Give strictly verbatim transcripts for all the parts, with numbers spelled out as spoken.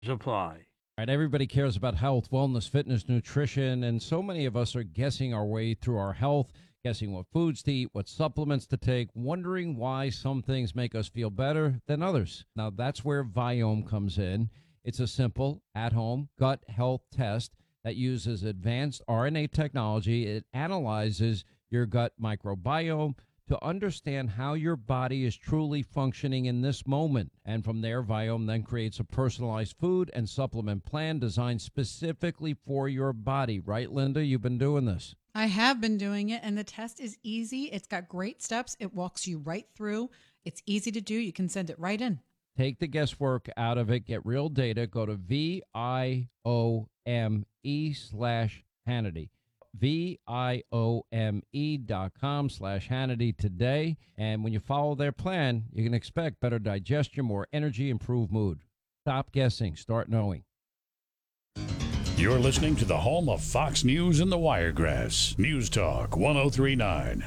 Apply. Right, everybody cares about health, wellness, fitness, nutrition, and so many of us are guessing our way through our health, guessing what foods to eat, what supplements to take, wondering why some things make us feel better than others. Now, that's where Viome comes in. It's a simple, at-home gut health test that uses advanced R N A technology. It analyzes your gut microbiome to understand how your body is truly functioning in this moment. And from there, Viome then creates a personalized food and supplement plan designed specifically for your body. Right, Linda? You've been doing this. I have been doing it, and the test is easy. It's got great steps. It walks you right through. It's easy to do. You can send it right in. Take the guesswork out of it. Get real data. Go to V I O M E slash Hannity. V-I-O-M-E dot com slash Hannity today. And when you follow their plan, you can expect better digestion, more energy, improved mood. Stop guessing. Start knowing. You're listening to the home of Fox News and the Wiregrass. News Talk one oh three point nine.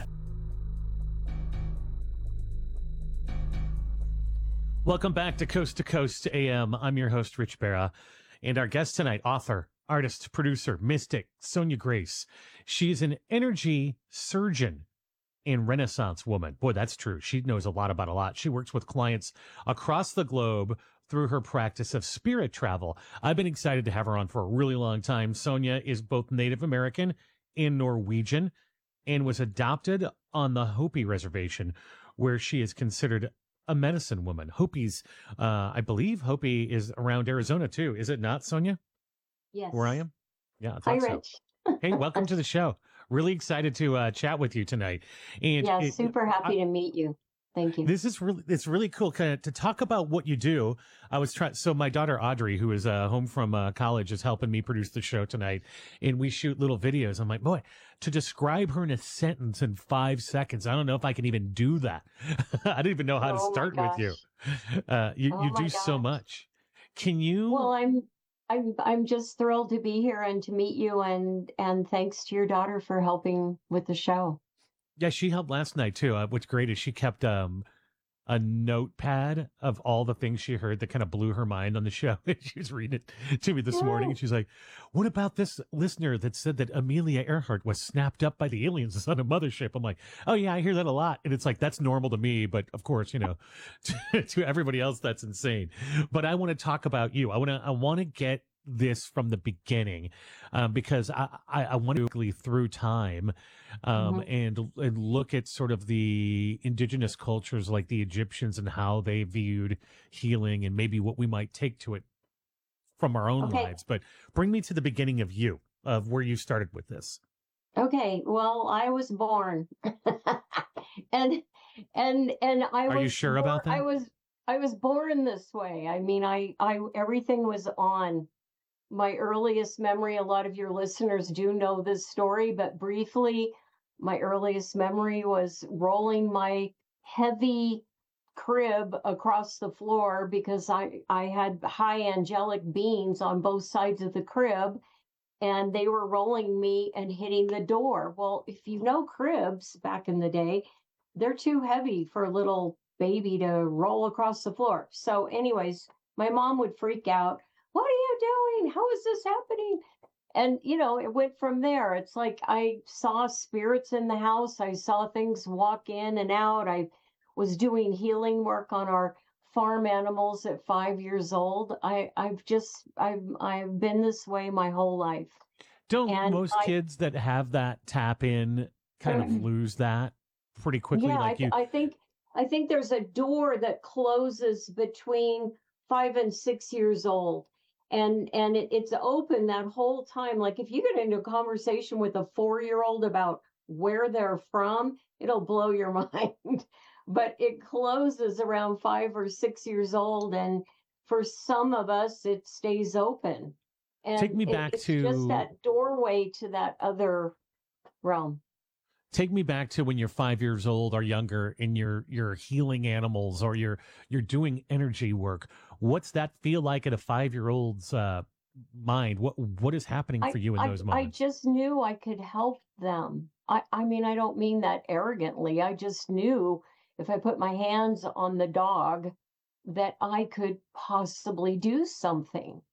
Welcome back to Coast to Coast A M. I'm your host, Rich Barra. And our guest tonight, author, artist, producer, mystic, Sonia Grace. She is an energy surgeon and Renaissance woman. Boy, that's true. She knows a lot about a lot. She works with clients across the globe through her practice of spirit travel. I've been excited to have her on for a really long time. Sonia is both Native American and Norwegian and was adopted on the Hopi Reservation, where she is considered a medicine woman. Hopi's, uh, I believe Hopi is around Arizona too. Is it not, Sonia? Yes. Where I am? Yeah, I Hi, thought so. Rich. Hey, welcome to the show. Really excited to uh, chat with you tonight. And yeah, it, super happy I, to meet you. Thank you. This is really, it's really cool kind of to talk about what you do. I was trying, so my daughter Audrey, who is uh, home from uh, college, is helping me produce the show tonight, and we shoot little videos. I'm like, boy, to describe her in a sentence in five seconds, I don't know if I can even do that. I don't even know how oh to start my with you. gosh. Uh, you oh you do my so gosh. much. Can you? Well, I'm I'm I'm just thrilled to be here and to meet you, and and thanks to your daughter for helping with the show. Yeah, she helped last night too. Uh, what's great is she kept um a notepad of all the things she heard that kind of blew her mind on the show. She was reading it to me this Yeah. morning, and she's like, what about this listener that said that Amelia Earhart was snapped up by the aliens on a mothership? I'm like, oh yeah, I hear that a lot. And it's like, that's normal to me. But of course, you know, to, to everybody else, that's insane. But I want to talk about you. I want to, I want to get this from the beginning, um, because I, I, I want to go through time, um, Mhm. and, and look at sort of the indigenous cultures like the Egyptians and how they viewed healing and maybe what we might take to it from our own Okay. lives. But bring me to the beginning of you, of where you started with this. Okay. Well, I was born, and and and I Are was you sure born, about that? I was I was born this way. I mean, I I everything was on. My earliest memory, a lot of your listeners do know this story, but briefly, my earliest memory was rolling my heavy crib across the floor because I, I had high angelic beings on both sides of the crib, and they were rolling me and hitting the door. Well, if you know cribs back in the day, they're too heavy for a little baby to roll across the floor. So, anyways, my mom would freak out. What are you doing? How is this happening? And, you know, it went from there. It's like I saw spirits in the house. I saw things walk in and out. I was doing healing work on our farm animals at five years old. I, I've just, I've, I've been this way my whole life. Don't And most I, kids that have that tap in kind of lose that pretty quickly? yeah, Like I, you, I think, I think there's a door that closes between five and six years old. And and it, it's open that whole time. Like if you get into a conversation with a four-year-old about where they're from, it'll blow your mind. But it closes around five or six years old, and for some of us, it stays open. take And me it, back it's to just that doorway to that other realm. take me back to when you're five years old or younger and you're you're healing animals or you're you're doing energy work. What's that feel like at a five year old's uh, mind? What what is happening I, for you in I, those I moments? just knew I could help them. I, I mean, I don't mean that arrogantly. I just knew if I put my hands on the dog that I could possibly do something.